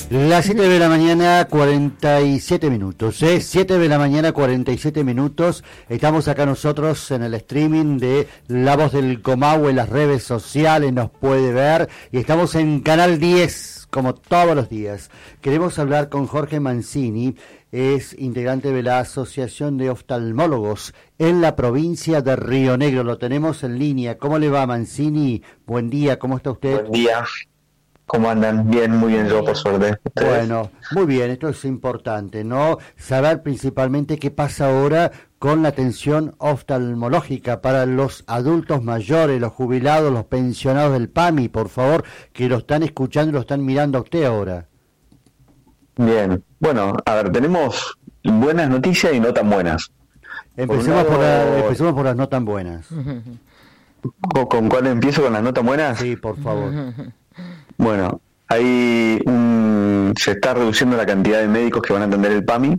Las 7 de la mañana, 47 minutos, 7 de la mañana, 47 minutos. Estamos acá nosotros en el streaming de La Voz del Comahue, en las redes sociales, nos puede ver. Y estamos en Canal 10, como todos los días. Queremos hablar con Jorge Mancini, es integrante de la Asociación de Oftalmólogos en la provincia de Río Negro. Lo tenemos en línea. ¿Cómo le va, Mancini? Buen día, ¿cómo está usted? Buen día. ¿Cómo andan? Bien, muy bien, yo por suerte. Bueno, muy bien, esto es importante, ¿no? Saber principalmente qué pasa ahora con la atención oftalmológica para los adultos mayores, los jubilados, los pensionados del PAMI, por favor, que lo están escuchando y lo están mirando a usted ahora. Bien, bueno, a ver, tenemos buenas noticias y no tan buenas. Empecemos por las no tan buenas. ¿Con cuál empiezo? ¿Con las no tan buenas? Sí, por favor. Bueno, se está reduciendo la cantidad de médicos que van a atender el PAMI.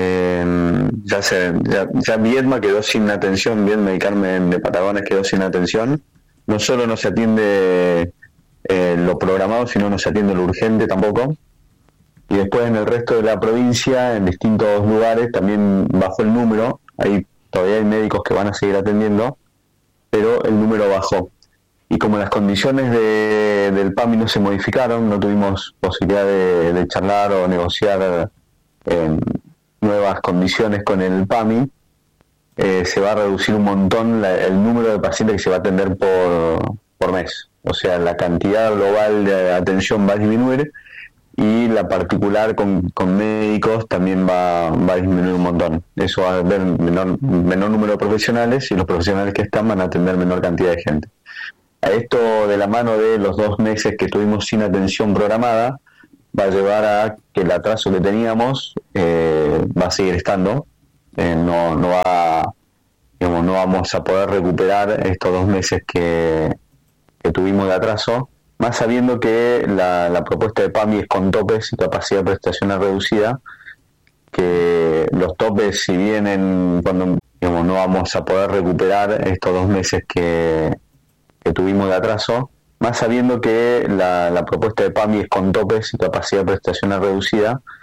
Ya Viedma quedó sin atención, Viedma y Carmen de Patagones quedó sin atención. No solo no se atiende lo programado, sino no se atiende lo urgente tampoco. Y después en el resto de la provincia, en distintos lugares, también bajó el número. Ahí todavía hay médicos que van a seguir atendiendo, pero el número bajó. Y como las condiciones del PAMI no se modificaron, no tuvimos posibilidad de charlar o negociar nuevas condiciones con el PAMI, se va a reducir un montón el número de pacientes que se va a atender por mes. O sea, la cantidad global de atención va a disminuir y la particular con médicos también va a disminuir un montón. Eso va a haber menor número de profesionales y los profesionales que están van a atender menor cantidad de gente. A esto, de la mano de los 2 meses que tuvimos sin atención programada, va a llevar a que el atraso que teníamos va a seguir estando. No vamos a poder recuperar estos 2 meses que tuvimos de atraso, más sabiendo que la propuesta de PAMI es con topes y capacidad prestacional reducida, que los topes, si vienen cuando no vamos a poder recuperar estos 2 meses que tuvimos de atraso, más sabiendo que la propuesta de PAMI es con topes y capacidad prestacional reducida,